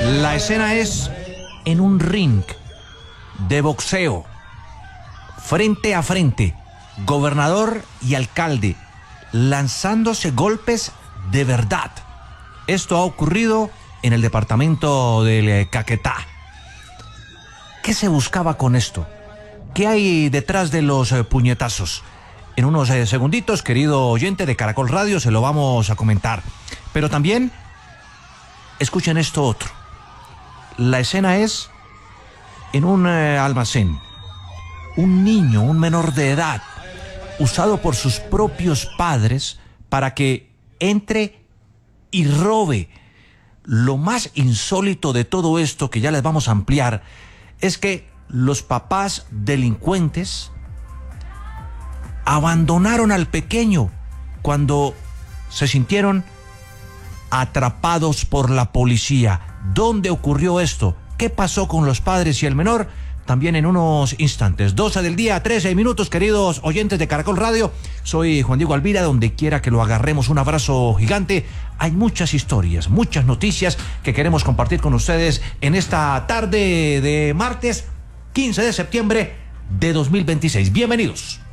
La escena es en un ring de boxeo, frente a frente, gobernador y alcalde, lanzándose golpes de verdad. Esto ha ocurrido en el departamento del Caquetá. ¿Qué se buscaba con esto? ¿Qué hay detrás de los puñetazos? En unos segunditos, querido oyente de Caracol Radio, se lo vamos a comentar. Pero también, escuchen esto otro. La escena es en un almacén. Un niño, un menor de edad, usado por sus propios padres para que entre y robe. Lo más insólito de todo esto, que ya les vamos a ampliar, es que los papás delincuentes abandonaron al pequeño cuando se sintieron atrapados por la policía. ¿Dónde ocurrió esto? ¿Qué pasó con los padres y el menor? También en unos instantes. 12 del día, 13 minutos, queridos oyentes de Caracol Radio. Soy Juan Diego Alvira, donde quiera que lo agarremos, un abrazo gigante. Hay muchas historias, muchas noticias que queremos compartir con ustedes en esta tarde de martes 15 de septiembre de 2026. Bienvenidos.